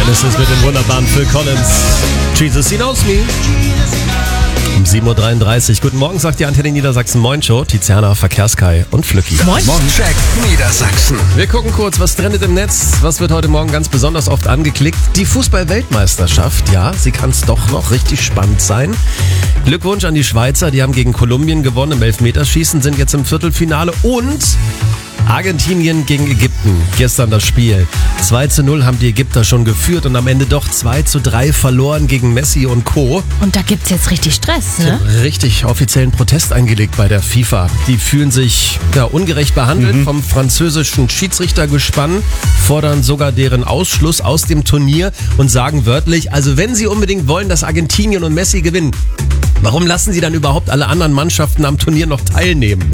Genesis mit dem wunderbaren Phil Collins. Jesus, he knows me. Um 7.33 Uhr. Guten Morgen, sagt die Antenne Niedersachsen Moin Show. Tiziana, Verkehrskai und Flücki. Moin. Check Niedersachsen. Wir gucken kurz, was trendet im Netz. Was wird heute Morgen ganz besonders oft angeklickt? Die Fußball-Weltmeisterschaft. Ja, sie kann es doch noch richtig spannend sein. Glückwunsch an die Schweizer. Die haben gegen Kolumbien gewonnen im Elfmeterschießen, sind jetzt im Viertelfinale. Und Argentinien gegen Ägypten. Gestern das Spiel. 2:0 haben die Ägypter schon geführt und am Ende doch 2:3 verloren gegen Messi und Co. Und da gibt's jetzt richtig Stress, ne? Richtig offiziellen Protest eingelegt bei der FIFA. Die fühlen sich ungerecht behandelt vom französischen Schiedsrichtergespann, fordern sogar deren Ausschluss aus dem Turnier und sagen wörtlich, also wenn sie unbedingt wollen, dass Argentinien und Messi gewinnen, warum lassen sie dann überhaupt alle anderen Mannschaften am Turnier noch teilnehmen?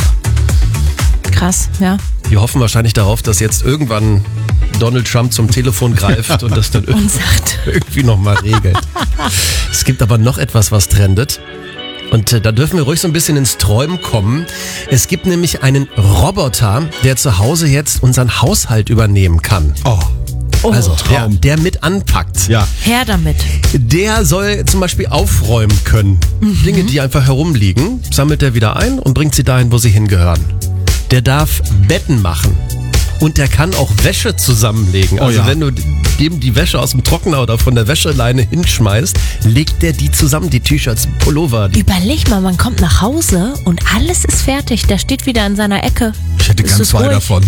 Krass, ja. Die hoffen wahrscheinlich darauf, dass jetzt irgendwann Donald Trump zum Telefon greift und das dann irgendwie nochmal regelt. Es gibt aber noch etwas, was trendet. Und da dürfen wir ruhig so ein bisschen ins Träumen kommen. Es gibt nämlich einen Roboter, der zu Hause jetzt unseren Haushalt übernehmen kann. Oh. Also der mit anpackt. Ja. Her damit. Der soll zum Beispiel aufräumen können. Dinge, die einfach herumliegen, sammelt er wieder ein und bringt sie dahin, wo sie hingehören. Der darf Betten machen und der kann auch Wäsche zusammenlegen. Also wenn du ihm die Wäsche aus dem Trockner oder von der Wäscheleine hinschmeißt, legt der die zusammen, die T-Shirts, Pullover. Überleg mal, man kommt nach Hause und alles ist fertig. Der steht wieder in seiner Ecke. Ich hätte ganz zwei ruhig davon.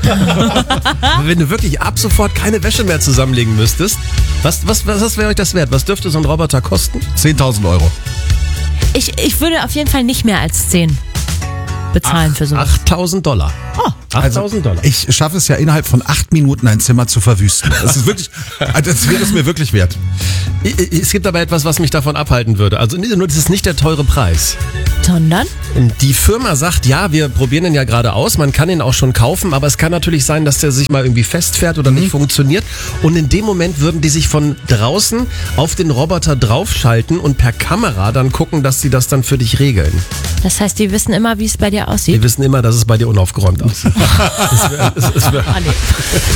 Wenn du wirklich ab sofort keine Wäsche mehr zusammenlegen müsstest, was wäre euch das wert? Was dürfte so ein Roboter kosten? 10.000 Euro. Ich würde auf jeden Fall nicht mehr als 10 bezahlen für sowas. $8.000. Oh. $8.000. Ich schaffe es ja innerhalb von 8 Minuten ein Zimmer zu verwüsten. Das ist wirklich, das wäre es mir wirklich wert. Es gibt aber etwas, was mich davon abhalten würde. Also nur, das ist nicht der teure Preis. Sondern? Die Firma sagt, ja, wir probieren den ja gerade aus, man kann ihn auch schon kaufen, aber es kann natürlich sein, dass der sich mal irgendwie festfährt oder nicht funktioniert. Und in dem Moment würden die sich von draußen auf den Roboter draufschalten und per Kamera dann gucken, dass sie das dann für dich regeln. Das heißt, die wissen immer, wie es bei dir aussieht? Die wissen immer, dass es bei dir unaufgeräumt aussieht. Ah, nee.